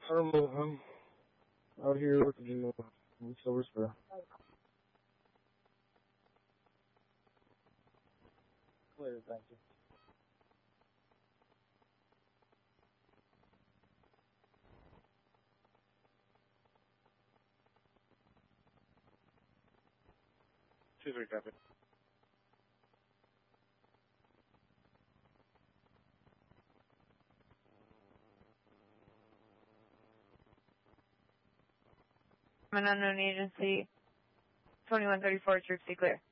I don't know. I'm out here working in Silver Spur. Clear, thank you. Two, three, copy. An unknown agency, 2134, Troop C clear.